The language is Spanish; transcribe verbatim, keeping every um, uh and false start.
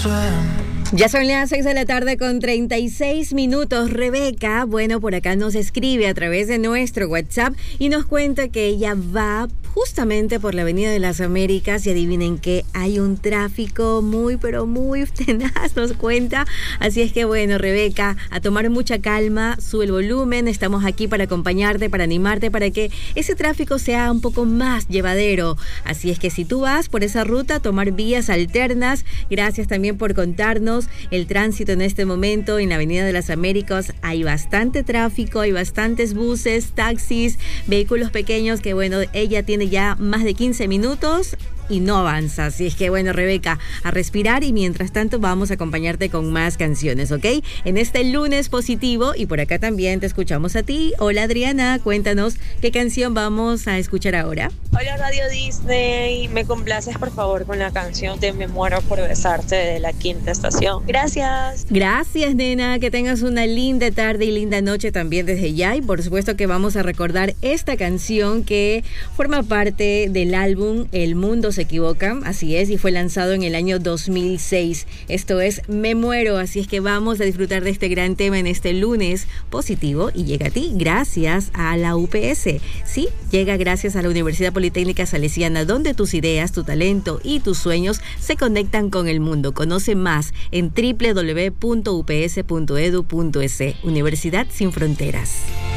Ya son las seis de la tarde con treinta y seis minutos. Rebeca, bueno, por acá nos escribe a través de nuestro WhatsApp y nos cuenta que ella va justamente por la Avenida de las Américas y adivinen que hay un tráfico muy, pero muy tenaz, nos cuenta. Así es que bueno, Rebeca, a tomar mucha calma, sube el volumen, estamos aquí para acompañarte, para animarte, para que ese tráfico sea un poco más llevadero. Así es que si tú vas por esa ruta, tomar vías alternas. Gracias también por contarnos el tránsito en este momento en la Avenida de las Américas. Hay bastante tráfico, hay bastantes buses, taxis, vehículos pequeños que bueno, ella tiene ya más de quince minutos y no avanza. Así es que bueno, Rebeca, a respirar y mientras tanto vamos a acompañarte con más canciones, ¿ok? En este lunes positivo y por acá también te escuchamos a ti. Hola Adriana, cuéntanos qué canción vamos a escuchar ahora. Hola Radio Disney, me complaces por favor con la canción de Me Muero por Besarte de La Quinta Estación. Gracias. Gracias, nena, que tengas una linda tarde y linda noche también desde ya y por supuesto que vamos a recordar esta canción que forma parte del álbum El Mundo se equivoca, así es, y fue lanzado en el año dos mil seis. Esto es Me Muero, así es que vamos a disfrutar de este gran tema en este lunes positivo y llega a ti gracias a la U P S. Sí, llega gracias a la Universidad Politécnica Salesiana, donde tus ideas, tu talento y tus sueños se conectan con el mundo. Conoce más en doble u doble u doble u punto u p s punto e d u punto e s. Universidad sin fronteras.